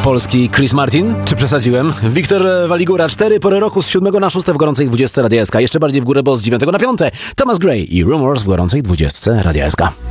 polski Chris Martin? Czy przesadziłem? Wiktor Waligura, 4 pory roku z 7 na 6 w gorącej 20 Radia SK. Jeszcze bardziej w górę, bo z 9 na 5 Thomas Gray i Rumors w gorącej 20 Radia SK.